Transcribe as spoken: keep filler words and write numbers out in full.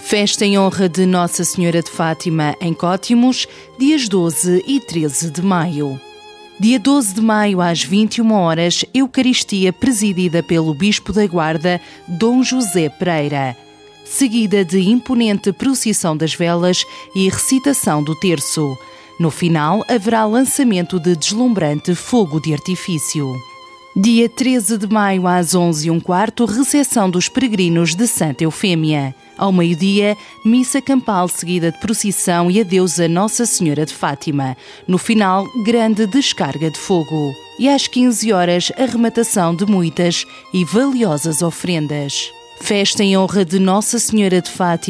Festa em honra de Nossa Senhora de Fátima em Cótimos, dias doze e treze de maio. Dia doze de maio, às vinte e uma horas, Eucaristia presidida pelo Bispo da Guarda, Dom José Pereira, seguida de imponente procissão das velas e recitação do terço. No final, haverá lançamento de deslumbrante fogo de artifício. Dia treze de maio, às onze e um quarto, recepção dos peregrinos de Santa Eufémia. Ao meio-dia, missa campal seguida de procissão e adeus a Nossa Senhora de Fátima. No final, grande descarga de fogo. E às quinze horas, arrematação de muitas e valiosas ofrendas. Festa em honra de Nossa Senhora de Fátima